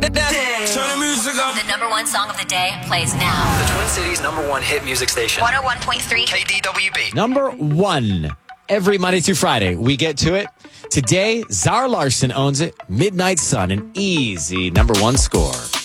Turn the music up. The number one song of the day plays now. The Twin Cities' #1 hit music station. 101.3 KDWB. Number 1. Every Monday through Friday, we get to it. Today, Zara Larsson owns it. Midnight Sun, an easy number 1 score.